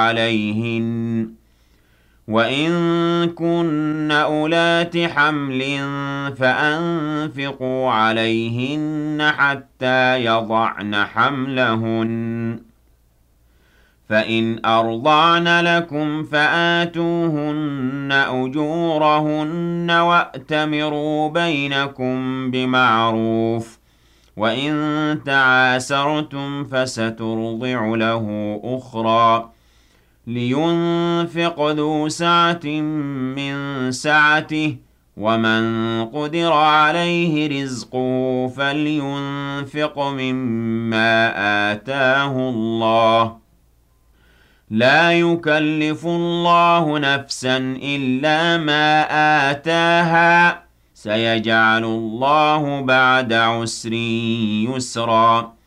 عليهن وإن كن أولات حمل فأنفقوا عليهن حتى يضعن حملهن فإن أرضعن لكم فآتوهن أجورهن وأتمروا بينكم بمعروف وإن تعاسرتم فسترضع له أخرى لينفق ذو سعة من سعته ومن قدر عليه رزقه فلينفق مما آتاه الله لا يكلف الله نفسا إلا ما آتاها سيجعل الله بعد عسر يسرا